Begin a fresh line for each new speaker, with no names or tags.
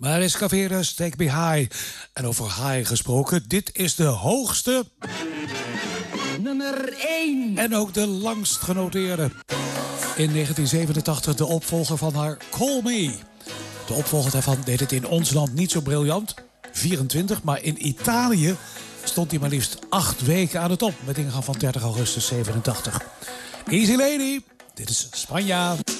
Mariska Veres, Take Me High. En over high gesproken, dit is de hoogste...
Nummer 1.
En ook de langst genoteerde. In 1987 de opvolger van haar Call Me. De opvolger daarvan deed het in ons land niet zo briljant. 24, maar in Italië stond hij maar liefst 8 weken aan de top. Met ingang van 30 augustus 87. Easy Lady, dit is Spanja.